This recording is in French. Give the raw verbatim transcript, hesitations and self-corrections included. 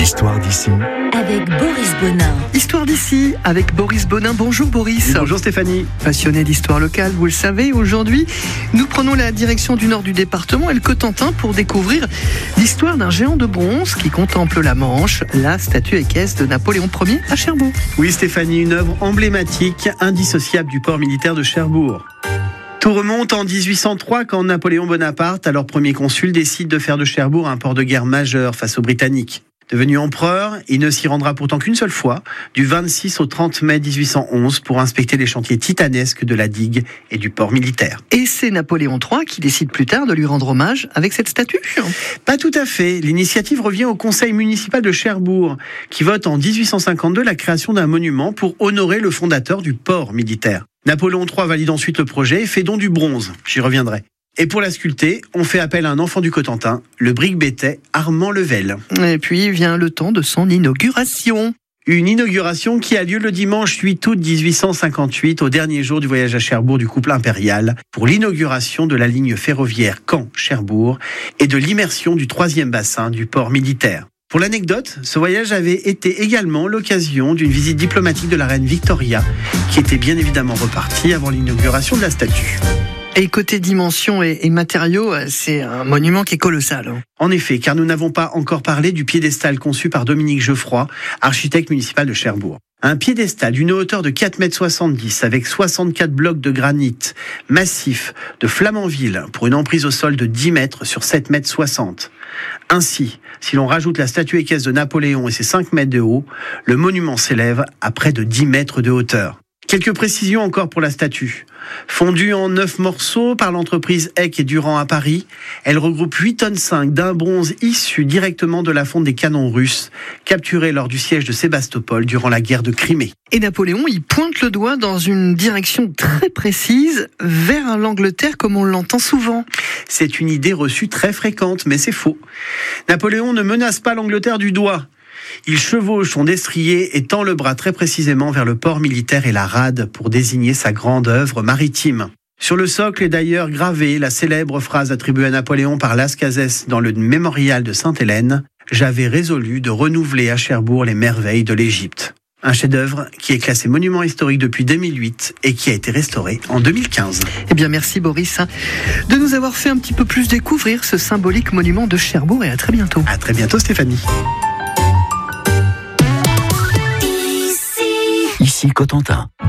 Histoire d'ici. Avec Boris Bonin. Histoire d'ici avec Boris Bonin. Bonjour Boris. Bonjour Stéphanie. Passionné d'histoire locale, vous le savez, aujourd'hui, nous prenons la direction du nord du département et le Cotentin pour découvrir l'histoire d'un géant de bronze qui contemple la Manche, la statue équestre de Napoléon Ier à Cherbourg. Oui Stéphanie, une œuvre emblématique, indissociable du port militaire de Cherbourg. Tout remonte en dix-huit cent trois quand Napoléon Bonaparte, alors premier consul, décide de faire de Cherbourg un port de guerre majeur face aux Britanniques. Devenu empereur, il ne s'y rendra pourtant qu'une seule fois, du vingt-six au trente mai dix-huit cent onze, pour inspecter les chantiers titanesques de la digue et du port militaire. Et c'est Napoléon trois qui décide plus tard de lui rendre hommage avec cette statue. Pas tout à fait. L'initiative revient au conseil municipal de Cherbourg, qui vote en dix-huit cent cinquante-deux la création d'un monument pour honorer le fondateur du port militaire. Napoléon trois valide ensuite le projet et fait don du bronze. J'y reviendrai. Et pour la sculpter, on fait appel à un enfant du Cotentin, le brique-bétais Armand Level. Et puis vient le temps de son inauguration. Une inauguration qui a lieu le dimanche huit août dix-huit cent cinquante-huit, au dernier jour du voyage à Cherbourg du couple impérial, pour l'inauguration de la ligne ferroviaire Caen-Cherbourg et de l'immersion du troisième bassin du port militaire. Pour l'anecdote, ce voyage avait été également l'occasion d'une visite diplomatique de la reine Victoria, qui était bien évidemment repartie avant l'inauguration de la statue. Et côté dimension et, et matériaux, c'est un monument qui est colossal. En effet, car nous n'avons pas encore parlé du piédestal conçu par Dominique Geoffroy, architecte municipal de Cherbourg. Un piédestal d'une hauteur de quatre mètres soixante-dix avec soixante-quatre blocs de granit massif de Flamanville pour une emprise au sol de dix mètres sur sept mètres soixante. Ainsi, si l'on rajoute la statue équestre de Napoléon et ses cinq mètres de haut, le monument s'élève à près de dix mètres de hauteur. Quelques précisions encore pour la statue. Fondue en neuf morceaux par l'entreprise Eck et Durand à Paris, elle regroupe huit tonnes cinq d'un bronze issu directement de la fonte des canons russes, capturés lors du siège de Sébastopol durant la guerre de Crimée. Et Napoléon, il pointe le doigt dans une direction très précise vers l'Angleterre, comme on l'entend souvent. C'est une idée reçue très fréquente, mais c'est faux. Napoléon ne menace pas l'Angleterre du doigt. Il chevauche son destrier et tend le bras très précisément vers le port militaire et la rade pour désigner sa grande œuvre maritime. Sur le socle est d'ailleurs gravée la célèbre phrase attribuée à Napoléon par Las Cases dans le mémorial de Sainte-Hélène « J'avais résolu de renouveler à Cherbourg les merveilles de l'Égypte ». Un chef-d'œuvre qui est classé monument historique depuis deux mille huit et qui a été restauré en deux mille quinze. Eh bien, merci Boris de nous avoir fait un petit peu plus découvrir ce symbolique monument de Cherbourg, et à très bientôt. À très bientôt Stéphanie. Ici Cotentin.